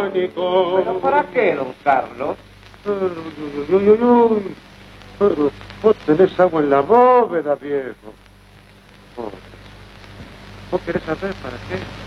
pánico. ¿Pero para qué, don Carlos? Pero vos tenés agua en la bóveda, viejo. ¿Vos querés saber para qué?